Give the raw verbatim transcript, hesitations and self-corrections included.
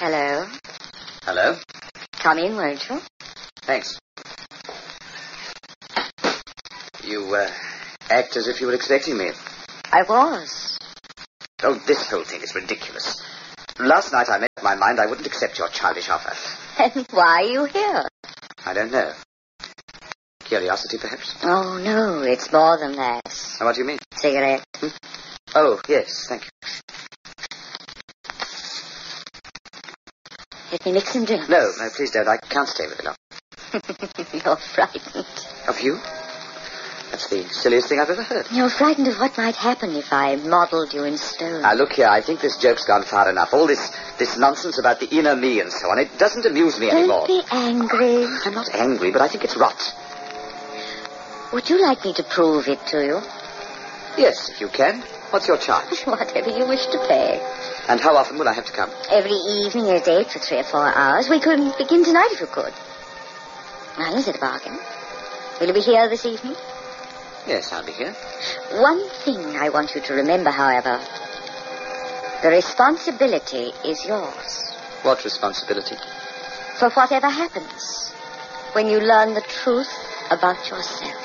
Hello. Hello? Come in, won't you? Thanks. You, uh, act as if you were expecting me. I was. Oh, this whole thing is ridiculous. Last night I made up my mind I wouldn't accept your childish offer. And why are you here? I don't know. Curiosity, perhaps? Oh, no, it's more than that. Now, what do you mean? Cigarette. Hmm? Oh, yes, thank you. Let me mix some drinks. No, no, please don't. I can't stay with you long. You're frightened. Of you? That's the silliest thing I've ever heard. You're frightened of what might happen if I modelled you in stone. Now, look here, I think this joke's gone far enough. All this this nonsense about the inner me and so on, it doesn't amuse me Don't anymore. be angry. I'm not angry, but I think it's rot. Would you like me to prove it to you? Yes, if you can. What's your charge? Whatever you wish to pay. And how often will I have to come? Every evening at eight for three or four hours. We could begin tonight if you could. Now, is it a bargain? Will you be here this evening? Yes, I'll be here. One thing I want you to remember, however. The responsibility is yours. What responsibility? For whatever happens when you learn the truth about yourself.